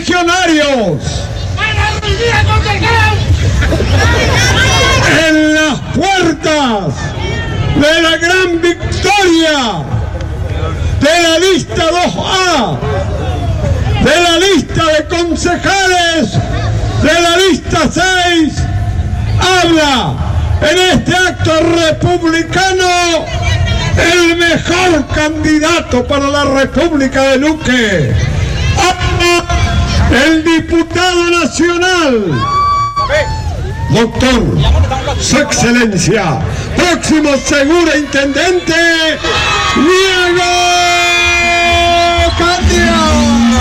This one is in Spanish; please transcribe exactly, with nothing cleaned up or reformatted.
correligionarios, en las puertas de la gran victoria de la lista dos A, de la lista de concejales de la lista seis, habla en este acto republicano el mejor candidato para la República de Luque, el diputado nacional, doctor, su excelencia, próximo seguro intendente, Diego Candia.